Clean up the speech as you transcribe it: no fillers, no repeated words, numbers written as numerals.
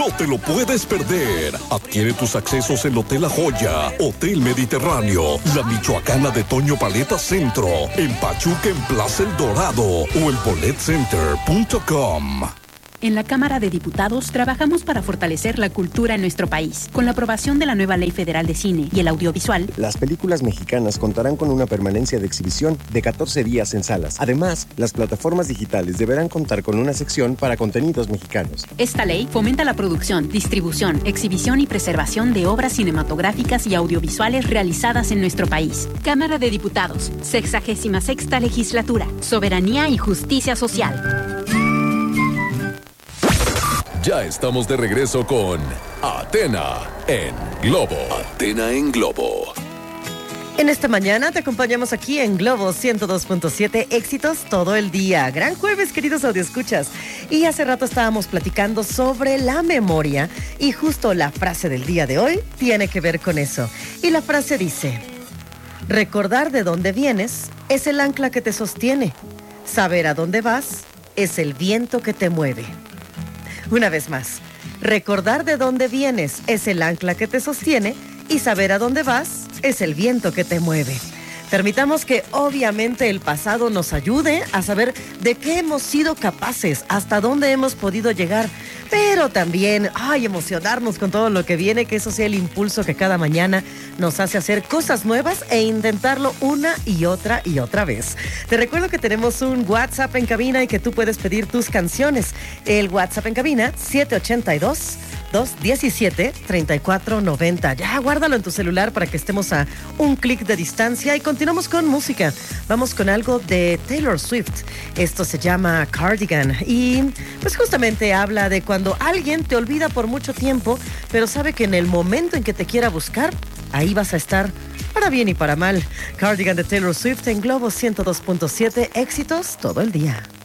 no te lo puedes perder. Adquiere tus accesos en Hotel La Joya, Hotel Mediterráneo, La Michoacana de Toño Paleta Centro, en Pachuca en Plaza El Dorado o en boletcenter.com. En la Cámara de Diputados trabajamos para fortalecer la cultura en nuestro país. Con la aprobación de la nueva Ley Federal de Cine y el Audiovisual, las películas mexicanas contarán con una permanencia de exhibición de 14 días en salas. Además, las plataformas digitales deberán contar con una sección para contenidos mexicanos. Esta ley fomenta la producción, distribución, exhibición y preservación de obras cinematográficas y audiovisuales realizadas en nuestro país. Cámara de Diputados, 66ª Legislatura, Soberanía y Justicia Social. Ya estamos de regreso con Atena en Globo. Atena en Globo. En esta mañana te acompañamos aquí en Globo 102.7, éxitos todo el día. Gran jueves, queridos audioescuchas. Y hace rato estábamos platicando sobre la memoria y justo la frase del día de hoy tiene que ver con eso. Y la frase dice: recordar de dónde vienes es el ancla que te sostiene. Saber a dónde vas es el viento que te mueve. Una vez más, recordar de dónde vienes es el ancla que te sostiene y saber a dónde vas es el viento que te mueve. Permitamos que obviamente el pasado nos ayude a saber de qué hemos sido capaces, hasta dónde hemos podido llegar, pero también emocionarnos con todo lo que viene, que eso sea el impulso que cada mañana nos hace hacer cosas nuevas e intentarlo una y otra vez. Te recuerdo que tenemos un WhatsApp en cabina y que tú puedes pedir tus canciones. El WhatsApp en cabina, 782-217-3490. Ya, guárdalo en tu celular para que estemos a un clic de distancia y continuamos con música. Vamos con algo de Taylor Swift. Esto se llama Cardigan y pues justamente habla de cuando alguien te olvida por mucho tiempo, pero sabe que en el momento en que te quiera buscar, ahí vas a estar, para bien y para mal. Cardigan de Taylor Swift en Globo 102.7, éxitos todo el día.